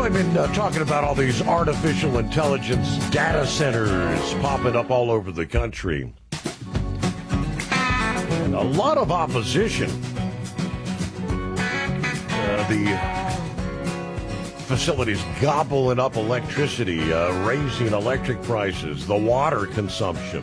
I've been talking about all these artificial intelligence data centers popping up all over the country. And a lot of opposition. The facilities gobbling up electricity, raising electric prices, the water consumption.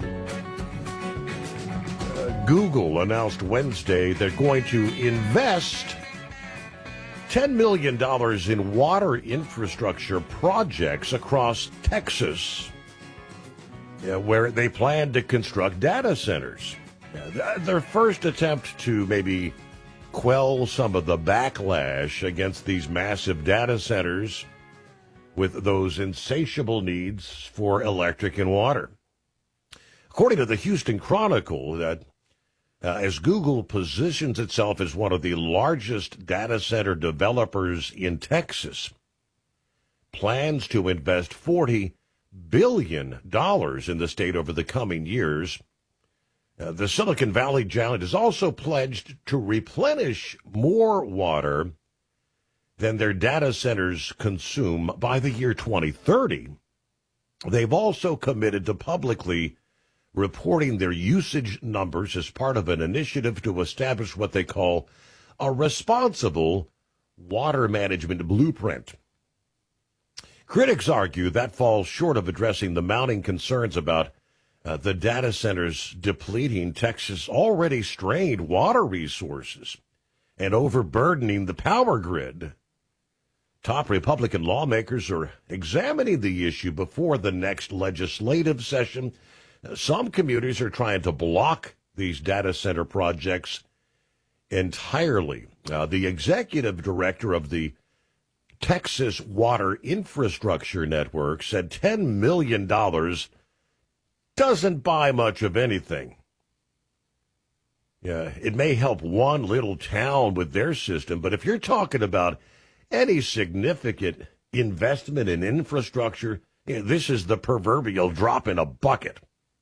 Google announced Wednesday they're going to invest $10 million in water infrastructure projects across Texas, where they plan to construct data centers. Their first attempt to maybe quell some of the backlash against these massive data centers with those insatiable needs for electric and water. According to the Houston Chronicle, that as Google positions itself as one of the largest data center developers in Texas, plans to invest $40 billion in the state over the coming years. The Silicon Valley Giant is also pledged to replenish more water than their data centers consume by the year 2030. They've also committed to publicly reporting their usage numbers as part of an initiative to establish what they call a responsible water management blueprint. Critics argue that falls short of addressing the mounting concerns about the data centers depleting Texas' already strained water resources and overburdening the power grid. Top Republican lawmakers are examining the issue before the next legislative session. Some commuters are trying to block these data center projects entirely. The executive director of the Texas Water Infrastructure Network said $10 million doesn't buy much of anything. Yeah, it may help one little town with their system, but if you're talking about any significant investment in infrastructure, this is the proverbial drop in a bucket.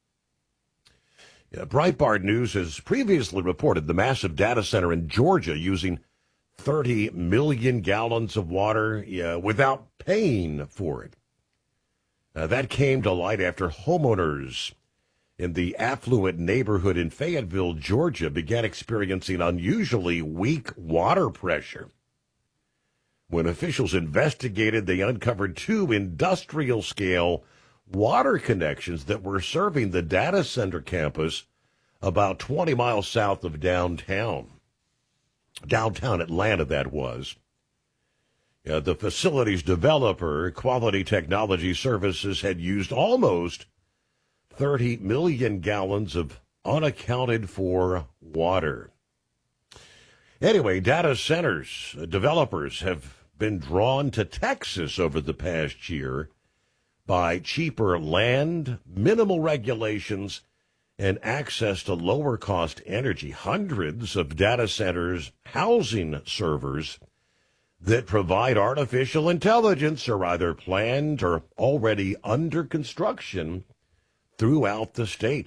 Breitbart News has previously reported the massive data center in Georgia using 30 million gallons of water without paying for it. That came to light after homeowners in the affluent neighborhood in Fayetteville, Georgia, began experiencing unusually weak water pressure. When officials investigated, they uncovered 2 industrial-scale water connections that were serving the data center campus about 20 miles south of downtown Atlanta, that was. The facility's developer, Quality Technology Services, had used almost 30 million gallons of unaccounted for water. Anyway, data centers developers have been drawn to Texas over the past year by cheaper land, minimal regulations, and access to lower-cost energy. Hundreds of data centers housing servers that provide artificial intelligence are either planned or already under construction throughout the state.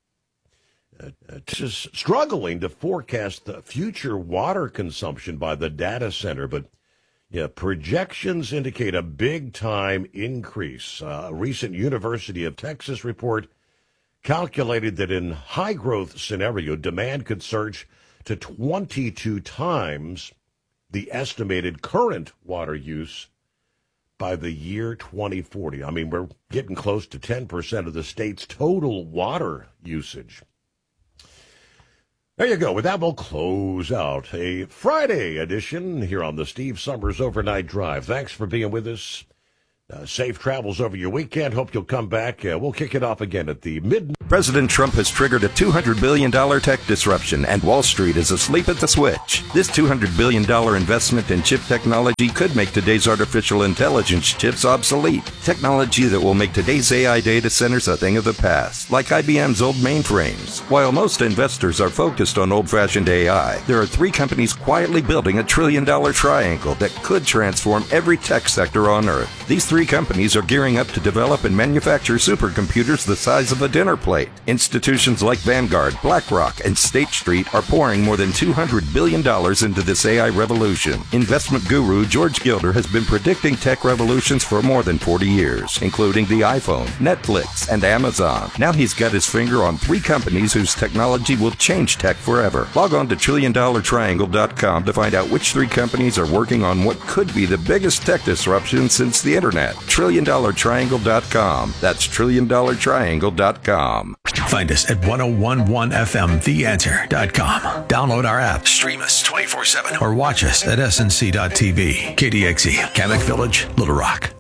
Texas is struggling to forecast the future water consumption by the data center, but projections indicate a big-time increase. A recent University of Texas report calculated that in high-growth scenario, demand could surge to 22 times the estimated current water use by the year 2040. I mean, we're getting close to 10% of the state's total water usage. There you go. With that, we'll close out a Friday edition here on the Steve Summers Overnight Drive. Thanks for being with us. Safe travels over your weekend. Hope you'll come back. We'll kick it off again at the midnight. President Trump has triggered a $200 billion tech disruption, and Wall Street is asleep at the switch. This $200 billion investment in chip technology could make today's artificial intelligence chips obsolete. Technology that will make today's AI data centers a thing of the past, like IBM's old mainframes. While most investors are focused on old-fashioned AI, there are 3 companies quietly building a $1 trillion triangle that could transform every tech sector on Earth. These 3 companies are gearing up to develop and manufacture supercomputers the size of a dinner plate. Institutions like Vanguard, BlackRock, and State Street are pouring more than $200 billion into this AI revolution. Investment guru George Gilder has been predicting tech revolutions for more than 40 years, including the iPhone, Netflix, and Amazon. Now he's got his finger on 3 companies whose technology will change tech forever. Log on to TrillionDollarTriangle.com to find out which 3 companies are working on what could be the biggest tech disruption since the internet. TrillionDollarTriangle.com. That's TrillionDollarTriangle.com. Find us at 1011FMTheAnswer.com. Download our app, stream us 24/7, or watch us at snc.tv. KDXE, Kamek Village, Little Rock.